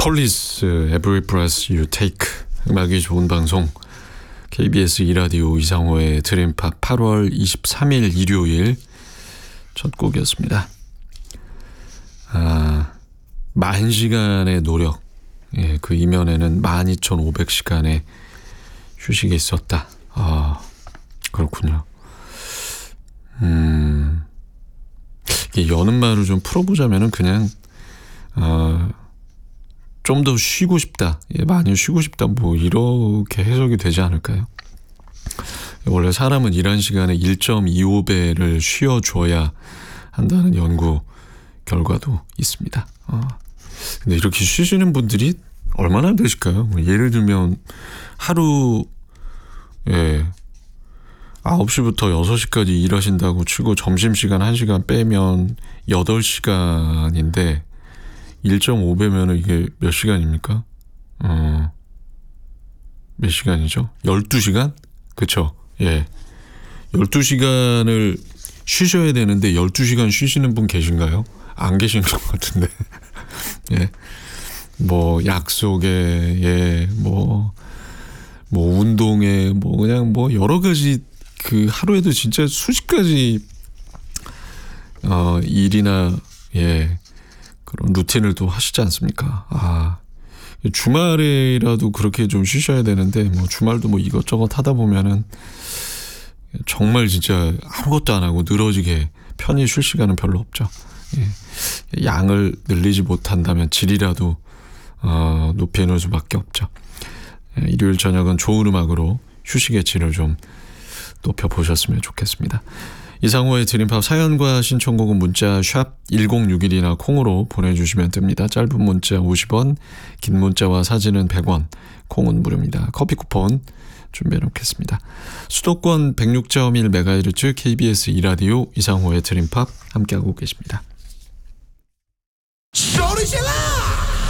폴리스 Every Breath You Take. 음악이 좋은 방송 KBS 2라디오 이상호의 드림팝 8월 23일 일요일 첫 곡이었습니다. 10,000시간의 노력, 예, 그 이면에는 12,500시간의 휴식이 있었다. 그렇군요. 이게 여는 말을 좀 풀어보자면은 그냥 좀 더 쉬고 싶다, 예, 많이 쉬고 싶다, 뭐 이렇게 해석이 되지 않을까요? 원래 사람은 일한 시간의 1.25배를 쉬어줘야 한다는 연구 결과도 있습니다. 근데 이렇게 쉬시는 분들이 얼마나 되실까요? 뭐 예를 들면 하루 9시부터 6시까지 일하신다고 치고 점심시간 1시간 빼면 8시간인데 1.5배면은 이게 몇 시간입니까? 몇 시간이죠? 12시간? 그쵸? 예. 12시간을 쉬셔야 되는데 12시간 쉬시는 분 계신가요? 안 계신 것 같은데. 예. 뭐 약속에, 예, 뭐 운동에, 그냥 여러 가지 그 하루에도 진짜 수십 가지 일이나, 예, 그런 루틴을 또 하시지 않습니까? 주말이라도 그렇게 좀 쉬셔야 되는데, 주말도 이것저것 하다 보면은 정말 진짜 아무것도 안 하고 늘어지게 편히 쉴 시간은 별로 없죠. 예. 양을 늘리지 못한다면 질이라도 높이는 수밖에 없죠. 예, 일요일 저녁은 좋은 음악으로 휴식의 질을 좀 높여보셨으면 좋겠습니다. 이상호의 드림팝 사연과 신청곡은 문자 샵 1061이나 콩으로 보내주시면 됩니다. 짧은 문자 50원, 긴 문자와 사진은 100원, 콩은 무료입니다. 커피 쿠폰 준비해놓겠습니다. 수도권 106.1MHz KBS 2라디오 이상호의 드림팝 함께하고 계십니다. 소리 질러!